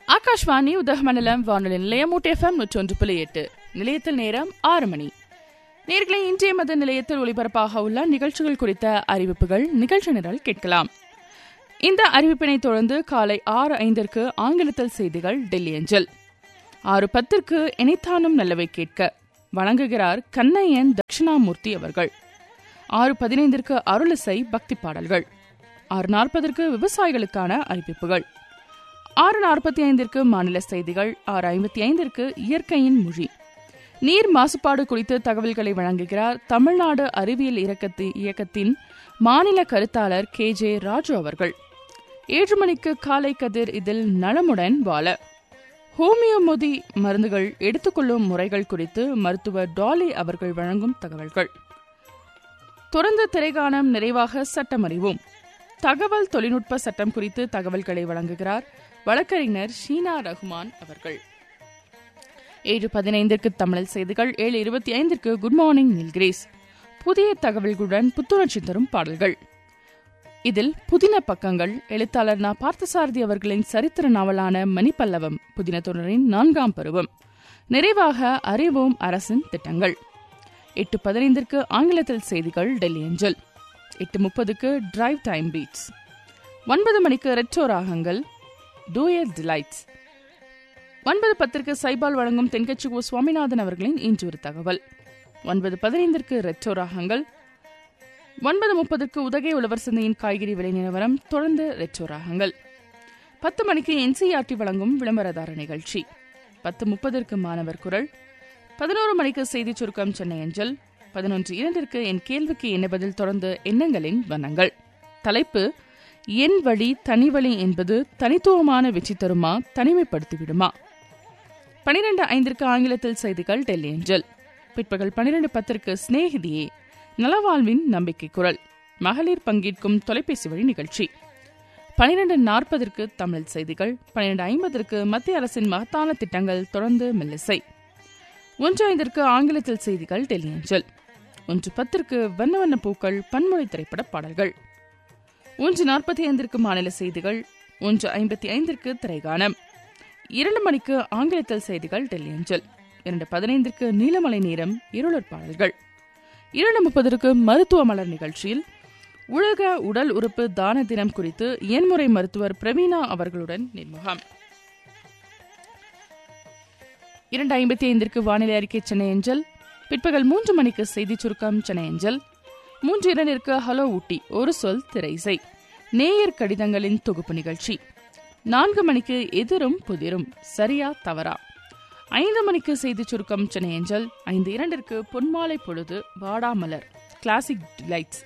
ஆகாஷ்வாணி உதகமண்டலம் வானொலி நிலையம் FM 101.8. நிலையத்தில் நேரம் 6 மணி. நேர்களை இன்றைய மத நிலையத்தில் ஒளிபரப்பாக உள்ள நிகழ்ச்சிகள் குறித்த அறிவிப்புகள் நிகழ்ச்சி நிரல் கேட்கலாம். இந்த அறிவிப்பினை தொடர்ந்து காலை 6:05 ஆங்கிலத்தில் செய்திகள் டெல்லி அஞ்சல். 6:10 இணைத்தானும் நல்லவை கேட்க வழங்குகிறார் கண்ணையன் தட்சிணாமூர்த்தி அவர்கள். 6:15 அருளிசை பக்தி பாடல்கள். 6:40 விவசாயிகளுக்கான அறிவிப்புகள். 6:45 மாநில செய்திகள். 6:55 இயற்கையின் மொழி. நீர் மாசுபாடு குறித்து தகவல்களை வழங்குகிறார் தமிழ்நாடு அறிவியல் இயக்கத்தின் மாநில கருத்தாளர் KJ ராஜு அவர்கள். 7 மணிக்கு காலை கதிர். இதில் நலமுடன் வாழ ஹோமியோபதி மருந்துகள் எடுத்துக்கொள்ளும் முறைகள் குறித்து மருத்துவர் டாலி அவர்கள் வழங்கும் தகவல்கள். தொடர்ந்து திரைகாணம். நிறைவாக சட்டம் அறிவோம். தகவல் தொழில்நுட்ப சட்டம் குறித்து தகவல்களை வழங்குகிறார் வழக்கறிஞர் ஷீனா ரஹ்மான் அவர்கள். 7:15 தமிழ் செய்திகள். 7:25 குட் மார்னிங் நீல்கிரேஸ். புதிய தகவல்களுடன் புத்துணர்ச்சி தரும் பாடல்கள். இதில் புதின பக்கங்கள். எழுத்தாளர் நா. பார்த்தசாரதி அவர்களின் சரித்திர நாவலான மணிப்பல்லவம் புதின தொடரின் 4ஆம் பருவம். நிறைவாக அறிவோம் அரசின் திட்டங்கள். 8:15 ஆங்கிலத்தில் செய்திகள் டெல்லி அஞ்சல். 8:30 டிரைவ் டைம் பீட்ஸ். 9 மணிக்கு ரெட்ரோ ராகங்கள் டூயர் டிலைட்ஸ். 9:10 சைபால் வழங்கும் தென்கட்சி சுவாமிநாதன் அவர்களின் இன்று ஒரு தகவல். 9:15 ரெட்ரோ ராகங்கள். 9:30 உதகை உழவர் சந்தையின் காய்கறி விலை நிலவரம். தொடர்ந்து ரெட்ரோ ராகங்கள். 10 மணிக்கு NCERT வழங்கும் விளம்பரதார நிகழ்ச்சி. 10:30 மாணவர் குரல். 11 மணிக்கு செய்தி சுருக்கம் சென்னை அஞ்சல். 11:02 என் கேள்விக்கு என்ன பதில். தொடர்ந்து எண்ணங்களின் வண்ணங்கள். தலைப்பு என் வழி தனிவழி என்பது தனித்துவமான வெற்றி தருமா தனிமைப்படுத்திவிடுமா. 12:05 ஆங்கிலத்தில் செய்திகள் டெல்லி அஞ்சல். பிற்பகல் 12:10 சிநேகிதியே நலவாழ்வின் நம்பிக்கை குரல் மகளிர் பங்கேற்கும் தொலைபேசி வழி நிகழ்ச்சி. 12:40 தமிழ் செய்திகள். 12:50 மத்திய அரசின் மகத்தான திட்டங்கள். தொடர்ந்து மெல்லிசை. 1:05 ஆங்கிலத்தில் செய்திகள் டெல்லி அஞ்சல். 1:10 வண்ண வண்ண பூக்கள் பன்மொழி திரைப்பட பாடல்கள். 1:45 மாநில செய்திகள். 1:55 திரைகாணம். 2 மணிக்கு ஆங்கிலத்தில் செய்திகள் டெல்லி அஞ்சல். 2:15 நீலமலை நேரம் இருளர் பாடல்கள். 2:30 மருத்துவ மலர் நிகழ்ச்சியில் உலக உடல் உறுப்பு தான தினம் குறித்து எண்முறை மருத்துவர் பிரவீனா அவர்களுடன் நேர்முகம். 2:55 வானிலை அறிக்கை சென்னை அஞ்சல். பிற்பகல் 3 மணிக்கு செய்தி சுருக்கம் சென்னை அஞ்சல். 3:02 ஹலோ ஊட்டி ஒரு சொல் திரை இசை நேயர் கடிதங்களின் தொகுப்பு நிகழ்ச்சி. 4 மணிக்கு எதிரும் புதிரும் சரியா தவறா. 5 மணிக்கு செய்தி சுருக்கம் சென்னை அஞ்சல். 5:02 பொன்மாலை பொழுது வாடாமலர் கிளாசிக் டிலைட்ஸ்.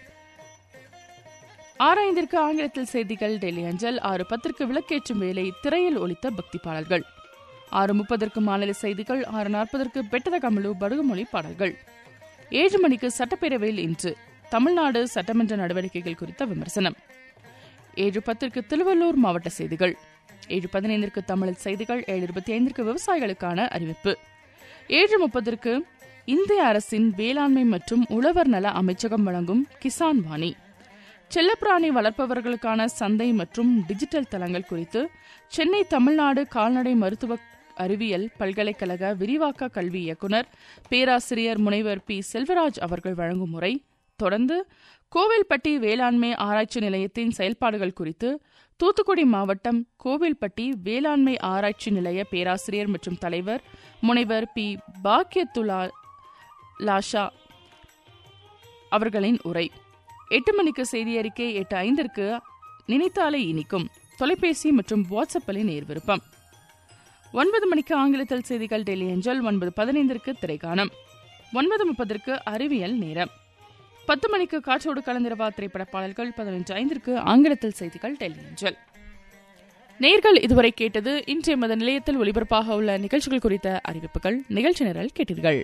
6:05 ஆங்கிலத்தில் செய்திகள் டெல்லி அஞ்சல். 6:10 விளக்கேற்றும் வேலை திரையில் ஒலித்த பக்தி பாடல்கள். 6:30 மாநில செய்திகள். 6:40 பெட்டத கமலு படுகுமொழி பாடல்கள். 7 மணிக்கு சட்டப்பேரவையில் இன்று தமிழ்நாடு சட்டமன்ற நடவடிக்கைகள் குறித்த விமர்சனம். 7:10 திருவள்ளூர் மாவட்ட செய்திகள். 7:15 தமிழ் செய்திகள். 7:25 விவசாயிகளுக்கான அறிவிப்பு. 7:30 இந்திய அரசின் வேளாண்மை மற்றும் உழவர் நல அமைச்சகம் வழங்கும் கிசான் வாணி. செல்லப்பிராணி வளர்ப்பவர்களுக்கான சந்தை மற்றும் டிஜிட்டல் தளங்கள் குறித்து சென்னை தமிழ்நாடு கால்நடை மருத்துவ அறிவியல் பல்கலைக்கழக விரிவாக்க கல்வி இயக்குநர் பேராசிரியர் முனைவர் P. செல்வராஜ் அவர்கள் வழங்கும் முறை. தொடர்ந்து கோவில்பட்டி வேளாண்மை ஆராய்ச்சி நிலையத்தின் செயல்பாடுகள் குறித்து தூத்துக்குடி மாவட்டம் கோவில்பட்டி வேளாண்மை ஆராய்ச்சி நிலைய பேராசிரியர் மற்றும் தலைவர் முனைவர் P. பாக்கியத்துலா லாஷா அவர்களின் உரை. 8 மணிக்கு செய்தி அறிக்கை. 8:05 நினைத்தாலே இனிக்கும் தொலைபேசி மற்றும் வாட்ஸ்அப்பில் நேர் விருப்பம். 9 மணிக்கு ஆங்கிலத்தில் செய்திகள் டெல்லி அஞ்சல். 9:15 திரைக்காணம். 9:30 அறிவியல் நேரம். 10 மணிக்கு காற்றோடு கலந்திரவா திரைப்பட பாடல்கள். 11:05 ஆங்கிலத்தில் செய்திகள் டெல்லி அஞ்சல். நேர்கள் இதுவரை கேட்டது இன்றைய மத நிலையத்தில் ஒலிபரப்பாக உள்ள நிகழ்ச்சிகள் குறித்த அறிவிப்புகள். நிகழ்ச்சி நிரல் கேட்டீர்கள்.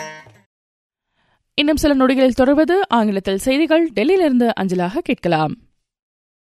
இன்னும் சில நொடிகளில் தொடர்வது ஆங்கிலத்தில் செய்திகள் டெல்லியிலிருந்து அஞ்சலாக கேட்கலாம்.